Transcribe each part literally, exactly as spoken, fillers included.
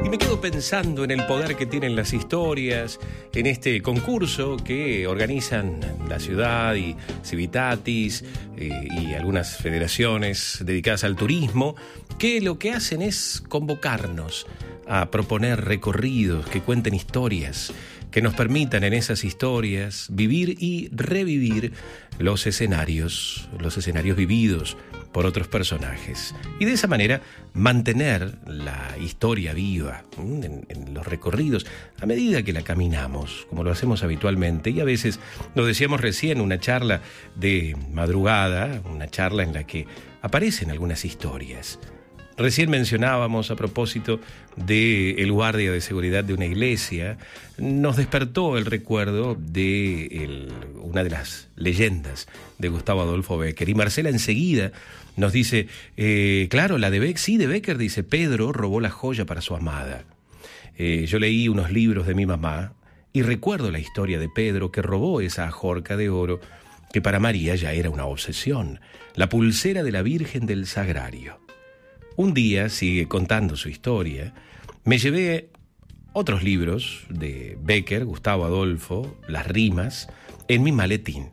Y me quedo pensando en el poder que tienen las historias, en este concurso que organizan la ciudad y Civitatis eh, y algunas federaciones dedicadas al turismo, que lo que hacen es convocarnos a proponer recorridos que cuenten historias, que nos permitan en esas historias vivir y revivir los escenarios, los escenarios vividos por otros personajes. Y de esa manera mantener la historia viva en, en los recorridos a medida que la caminamos, como lo hacemos habitualmente. Y a veces, lo decíamos recién, una charla de madrugada, una charla en la que aparecen algunas historias. Recién mencionábamos, a propósito del guardia de seguridad de una iglesia, nos despertó el recuerdo de el, una de las leyendas de Gustavo Adolfo Bécquer. Y Marcela enseguida nos dice, eh, claro, la de Bécquer, sí, de Bécquer, dice, Pedro robó la joya para su amada. Eh, yo leí unos libros de mi mamá y recuerdo la historia de Pedro que robó esa ajorca de oro que para María ya era una obsesión, la pulsera de la Virgen del Sagrario. Un día, sigue contando su historia, me llevé otros libros de Bécquer, Gustavo Adolfo, Las Rimas, en mi maletín.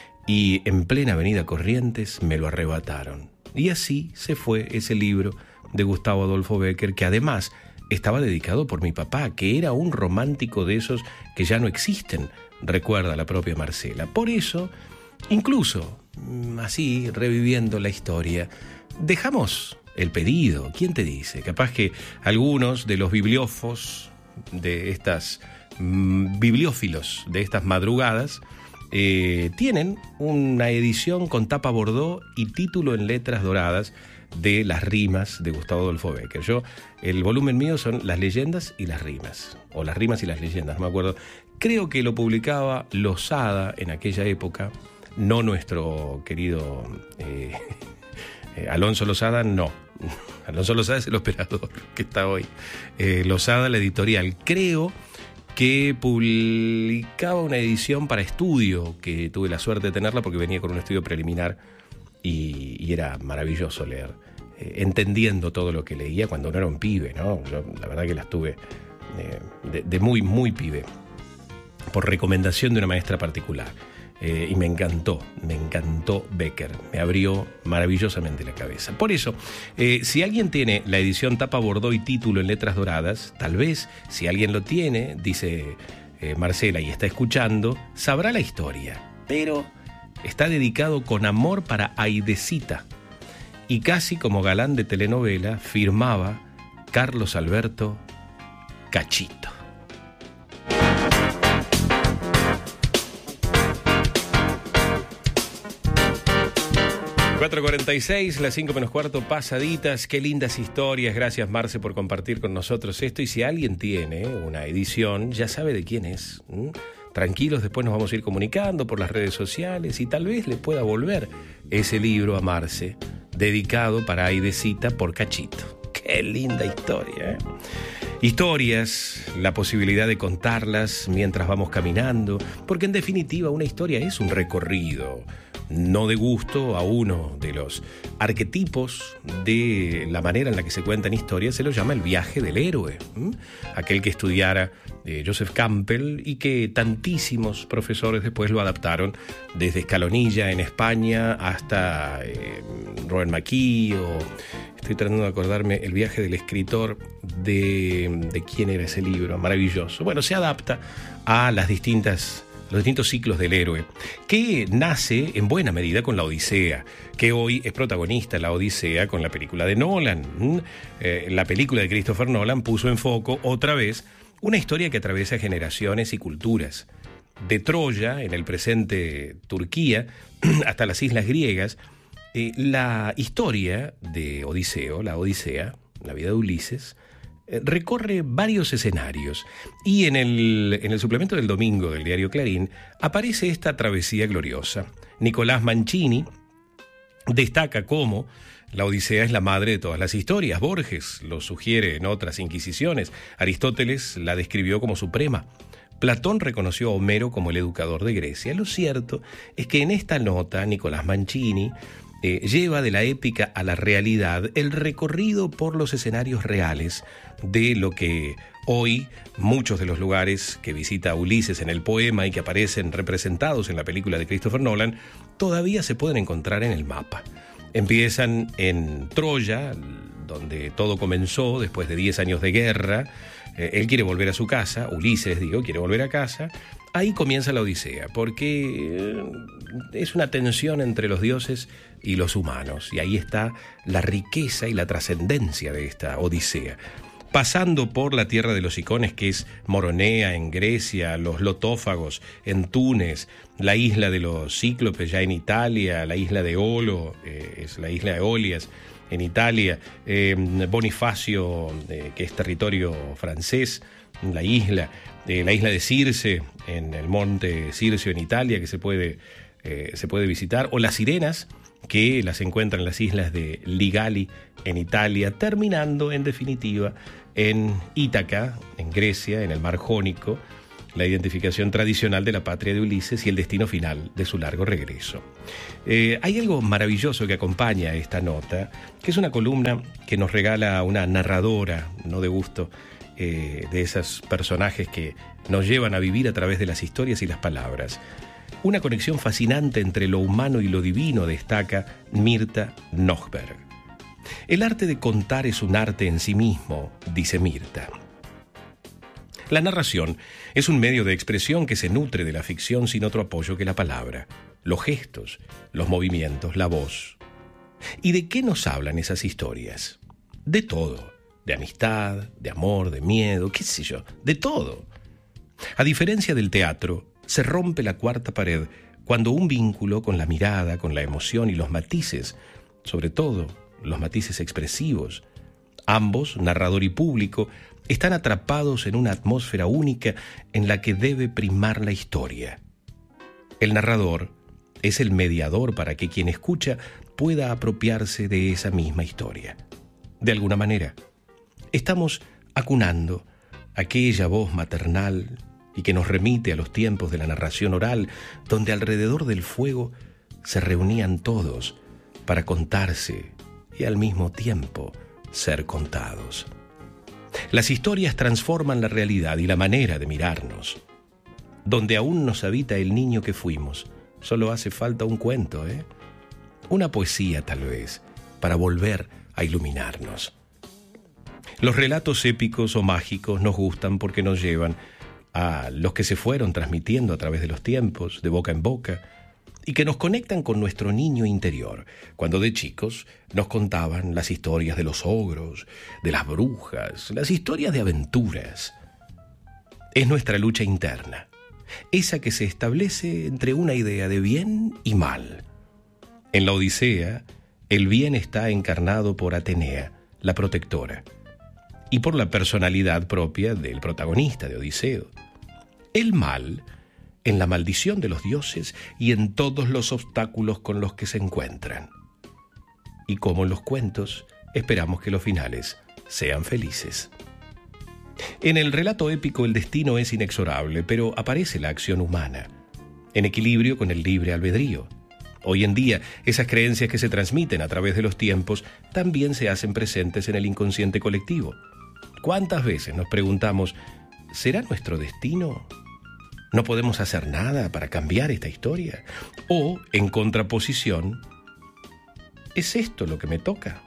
Y en plena avenida Corrientes me lo arrebataron. Y así se fue ese libro de Gustavo Adolfo Bécquer, que además estaba dedicado por mi papá, que era un romántico de esos que ya no existen, recuerda la propia Marcela. Por eso, incluso, así, reviviendo la historia, dejamos el pedido. ¿Quién te dice? Capaz que algunos de los bibliófos de estas mmm, bibliófilos de estas madrugadas eh, tienen una edición con tapa bordó y título en letras doradas de Las Rimas de Gustavo Adolfo Bécquer. Yo, el volumen mío son Las Leyendas y las Rimas, o Las Rimas y las Leyendas, no me acuerdo. Creo que lo publicaba Losada en aquella época, no nuestro querido eh, eh, Alonso Losada, no. Alonso Losada es el operador que está hoy. Eh, Losada, la editorial. Creo que publicaba una edición para estudio, que tuve la suerte de tenerla porque venía con un estudio preliminar y, y era maravilloso leer, eh, entendiendo todo lo que leía cuando no era un pibe, ¿no? Yo, la verdad que las tuve eh, de, de muy, muy pibe, por recomendación de una maestra particular. Eh, y me encantó, me encantó Bécquer, me abrió maravillosamente la cabeza. Por eso, eh, si alguien tiene la edición tapa bordó y título en letras doradas, tal vez, si alguien lo tiene, dice eh, Marcela y está escuchando, sabrá la historia, pero está dedicado con amor para Aidecita, y casi como galán de telenovela firmaba Carlos Alberto Cachito. cuatro cuarenta y seis, las cinco menos cuarto pasaditas. Qué lindas historias. Gracias, Marce, por compartir con nosotros esto. Y si alguien tiene una edición, ya sabe de quién es. ¿Mm? Tranquilos, después nos vamos a ir comunicando por las redes sociales y tal vez le pueda volver ese libro a Marce, dedicado para Aidecita por Cachito. Qué linda historia, ¿eh? Historias, la posibilidad de contarlas mientras vamos caminando, porque en definitiva una historia es un recorrido, no de gusto a uno de los arquetipos de la manera en la que se cuentan historias, se lo llama el viaje del héroe. ¿Mm? Aquel que estudiara eh, Joseph Campbell y que tantísimos profesores después lo adaptaron desde Escalonilla en España hasta eh, Robert McKee o... Estoy tratando de acordarme el viaje del escritor de, de quién era ese libro, maravilloso. Bueno, se adapta a las distintas, los distintos ciclos del héroe, que nace en buena medida con la Odisea, que hoy es protagonista la Odisea con la película de Nolan. ¿Mm? Eh, la película de Christopher Nolan puso en foco otra vez una historia que atraviesa generaciones y culturas. De Troya, en el presente Turquía, hasta las islas griegas. Eh, la historia de Odiseo, la Odisea, la vida de Ulises, eh, recorre varios escenarios y en el, en el suplemento del domingo del diario Clarín aparece esta travesía gloriosa. Nicolás Mancini destaca cómo la Odisea es la madre de todas las historias. Borges lo sugiere en otras inquisiciones. Aristóteles la describió como suprema. Platón reconoció a Homero como el educador de Grecia. Lo cierto es que en esta nota Nicolás Mancini eh, lleva de la épica a la realidad el recorrido por los escenarios reales de lo que hoy muchos de los lugares que visita Ulises en el poema y que aparecen representados en la película de Christopher Nolan todavía se pueden encontrar en el mapa. Empiezan en Troya, donde todo comenzó después de diez años de guerra. Eh, él quiere volver a su casa, Ulises, digo, quiere volver a casa. Ahí comienza la Odisea, porque eh, es una tensión entre los dioses y los humanos, y ahí está la riqueza y la trascendencia de esta Odisea. Pasando por la tierra de los icones, que es Moronea en Grecia, los lotófagos en Túnez, la isla de los cíclopes ya en Italia, la isla de Olo, eh, es la isla de Eolias en Italia, eh, Bonifacio, eh, que es territorio francés, la isla, eh, la isla de Circe, en el monte Circio en Italia, que se puede, eh, se puede visitar, o las sirenas, que las encuentran en las islas de Ligali en Italia, terminando en definitiva en Ítaca, en Grecia, en el mar Jónico, la identificación tradicional de la patria de Ulises y el destino final de su largo regreso. Eh, hay algo maravilloso que acompaña esta nota, que es una columna que nos regala una narradora, no de gusto, eh, de esos personajes que nos llevan a vivir a través de las historias y las palabras. Una conexión fascinante entre lo humano y lo divino, destaca Mirta Nochberg. El arte de contar es un arte en sí mismo, dice Mirta. La narración es un medio de expresión que se nutre de la ficción sin otro apoyo que la palabra, los gestos, los movimientos, la voz. ¿Y de qué nos hablan esas historias? De todo, de amistad, de amor, de miedo, qué sé yo, de todo. A diferencia del teatro, se rompe la cuarta pared cuando un vínculo con la mirada, con la emoción y los matices, sobre todo los matices expresivos, ambos, narrador y público, están atrapados en una atmósfera única en la que debe primar la historia. El narrador es el mediador para que quien escucha pueda apropiarse de esa misma historia. De alguna manera, estamos acunando aquella voz maternal y que nos remite a los tiempos de la narración oral, donde alrededor del fuego se reunían todos para contarse y al mismo tiempo ser contados. Las historias transforman la realidad y la manera de mirarnos. Donde aún nos habita el niño que fuimos, solo hace falta un cuento, ¿eh? Una poesía tal vez, para volver a iluminarnos. Los relatos épicos o mágicos nos gustan porque nos llevan a los que se fueron transmitiendo a través de los tiempos, de boca en boca, y que nos conectan con nuestro niño interior, cuando de chicos nos contaban las historias de los ogros, de las brujas, las historias de aventuras. Es nuestra lucha interna, esa que se establece entre una idea de bien y mal. En la Odisea, el bien está encarnado por Atenea, la protectora, y por la personalidad propia del protagonista de Odiseo. El mal en la maldición de los dioses y en todos los obstáculos con los que se encuentran. Y como en los cuentos, esperamos que los finales sean felices. En el relato épico el destino es inexorable, pero aparece la acción humana, en equilibrio con el libre albedrío. Hoy en día, esas creencias que se transmiten a través de los tiempos también se hacen presentes en el inconsciente colectivo. ¿Cuántas veces nos preguntamos, ¿será nuestro destino? ¿No podemos hacer nada para cambiar esta historia? O, en contraposición, ¿es esto lo que me toca?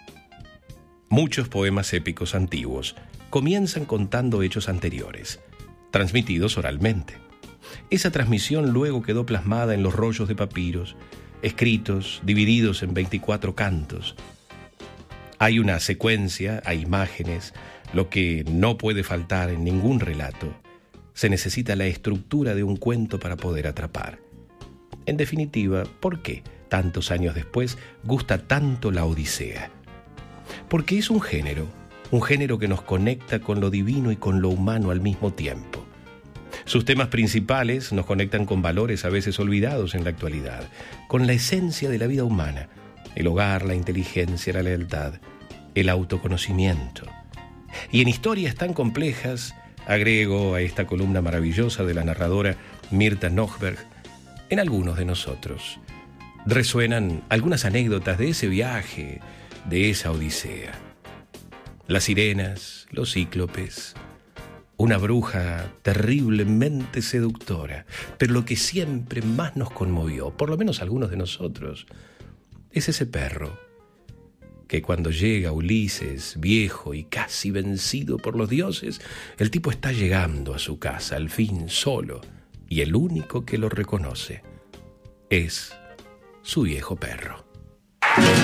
Muchos poemas épicos antiguos comienzan contando hechos anteriores, transmitidos oralmente. Esa transmisión luego quedó plasmada en los rollos de papiros, escritos, divididos en veinticuatro cantos. Hay una secuencia, hay imágenes, lo que no puede faltar en ningún relato. Se necesita la estructura de un cuento para poder atrapar. En definitiva, ¿por qué tantos años después gusta tanto la Odisea? Porque es un género, un género que nos conecta con lo divino y con lo humano al mismo tiempo. Sus temas principales nos conectan con valores a veces olvidados en la actualidad, con la esencia de la vida humana, el hogar, la inteligencia, la lealtad, el autoconocimiento. Y en historias tan complejas, agrego a esta columna maravillosa de la narradora Mirta Nochberg, en algunos de nosotros, resuenan algunas anécdotas de ese viaje, de esa odisea. Las sirenas, los cíclopes, una bruja terriblemente seductora, pero lo que siempre más nos conmovió, por lo menos algunos de nosotros, es ese perro que cuando llega Ulises, viejo y casi vencido por los dioses, el tipo está llegando a su casa, al fin solo, y el único que lo reconoce es su viejo perro.